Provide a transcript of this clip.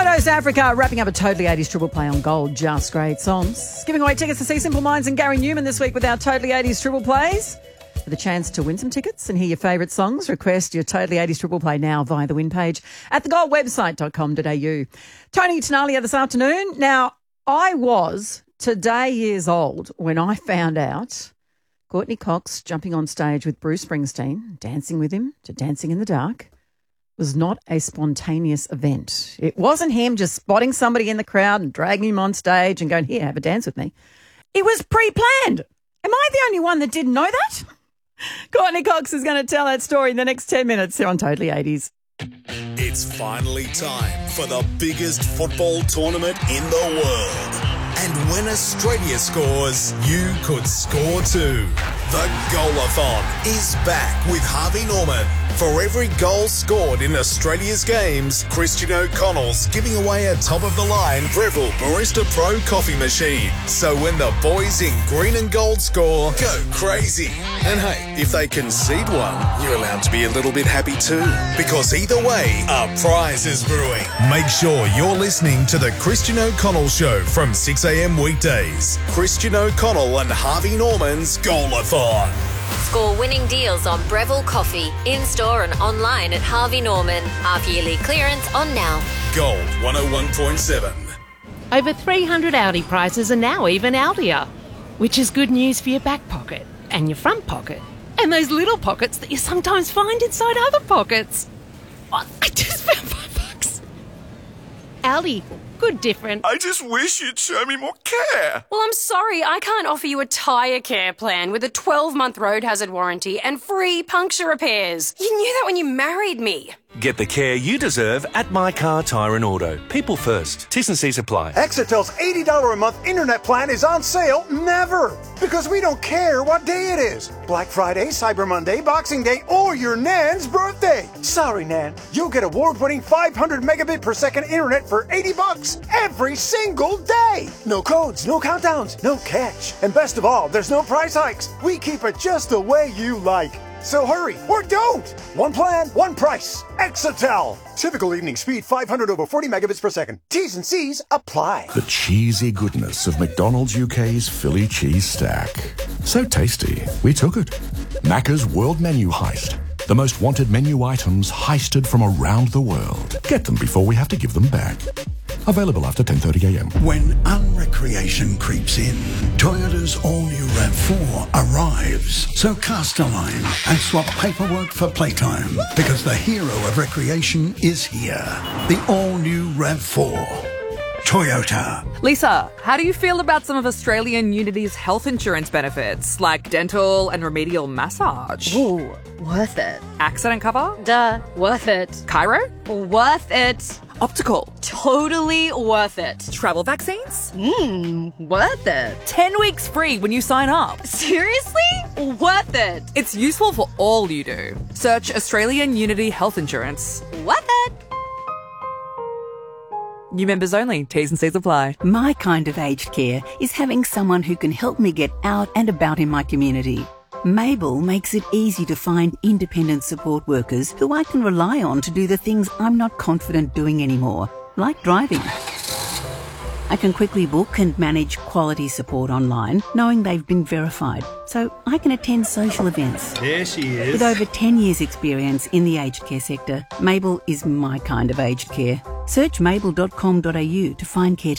Toto's Africa, wrapping up a Totally 80s triple play on Gold. Just great songs. Giving away tickets to see Simple Minds and Gary Newman this week with our Totally 80s triple plays. For the chance to win some tickets and hear your favourite songs, request your Totally 80s triple play now via the win page at thegoldwebsite.com.au. Tony Tenalia this afternoon. Now, I was today years old when I found out Courtney Cox jumping on stage with Bruce Springsteen, dancing with him to Dancing in the Dark, was not a spontaneous event. It wasn't him just spotting somebody in the crowd and dragging him on stage and going, here, have a dance with me. It was pre-planned. Am I the only one that didn't know that? Courtney Cox is going to tell that story in the next 10 minutes here on Totally 80s. It's finally time for the biggest football tournament in the world. And when Australia scores, you could score too. The Goalathon is back with Harvey Norman. For every goal scored in Australia's games, Christian O'Connell's giving away a top-of-the-line Breville Barista Pro coffee machine. So when the boys in green and gold score, go crazy. And hey, if they concede one, you're allowed to be a little bit happy too. Because either way, a prize is brewing. Make sure you're listening to the Christian O'Connell Show from 6 a.m. weekdays. Christian O'Connell and Harvey Norman's Goalathon. Score winning deals on Breville Coffee, in-store and online at Harvey Norman. Half-yearly clearance on now. Gold 101.7. Over 300 Audi prices are now even Audier, which is good news for your back pocket and your front pocket and those little pockets that you sometimes find inside other pockets. Oh, I just found $5. Audi, good different. I just wish you'd show me more care. Well, I'm sorry, I can't offer you a tyre care plan with a 12-month road hazard warranty and free puncture repairs. You knew that when you married me. Get the care you deserve at My Car Tyre and Auto. People first. T's and C's apply. Exitel's $80 a month internet plan is on sale never. Because we don't care what day it is. Black Friday, Cyber Monday, Boxing Day, or your Nan's birthday. Sorry, Nan. You'll get award-winning 500 megabit per second internet for $80 every single day. No codes, no countdowns, no catch. And best of all, there's no price hikes. We keep it just the way you like. So hurry, or don't! One plan, one price. Exitel. Typical evening speed 500 over 40 megabits per second. T's and C's apply. The cheesy goodness of McDonald's UK's Philly cheese stack. So tasty, we took it. Macca's World Menu Heist. The most wanted menu items heisted from around the world. Get them before we have to give them back. Available after 10:30 a.m. When unrecreation creeps in, Toyota's all-new RAV4 arrives. So cast a line and swap paperwork for playtime, because the hero of recreation is here. The all-new RAV4. Toyota. Lisa, how do you feel about some of Australian Unity's health insurance benefits, like dental and remedial massage? Ooh, worth it. Accident cover? Duh, worth it. Chiro? Worth it. Optical? Totally worth it. Travel vaccines? Worth it. 10 weeks free when you sign up. Seriously? Worth it. It's useful for all you do. Search Australian Unity Health Insurance. Worth it. New members only. T's and C's apply. My kind of aged care is having someone who can help me get out and about in my community. Mabel makes it easy to find independent support workers who I can rely on to do the things I'm not confident doing anymore, like driving. I can quickly book and manage quality support online, knowing they've been verified, so I can attend social events. There she is. With over 10 years' experience in the aged care sector, Mabel is my kind of aged care. Search mabel.com.au to find care